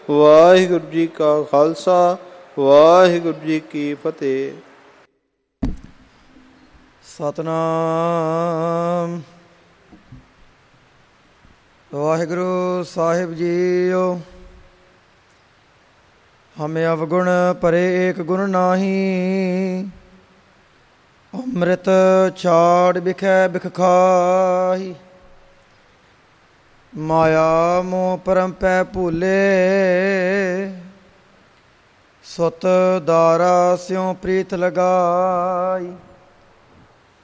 ਵਾਹਿਗੁਰੂ ਜੀ ਕਾ ਖਾਲਸਾ, ਵਾਹਿਗੁਰੂ ਜੀ ਕੀ ਫਤਿਹ। ਸਤਨਾਮ। ਵਾਹਿਗੁਰੂ ਸਾਹਿਬ ਜੀਓ। ਹਮੇ ਅਵਗੁਣ ਪਰੇ ਏਕ ਗੁਣ ਨਾਹੀ, ਅੰਮ੍ਰਿਤ ਛਾੜ ਬਿਖੈ ਬਿਖ ਖਾਹੀ। ਮਾਇਆ ਮੋਹ ਪਰਮ ਪੈ ਭੂਲੇ, ਸੁਤ ਦਾਰਾ ਸਿਉ ਪ੍ਰੀਤ ਲਗਾਈ।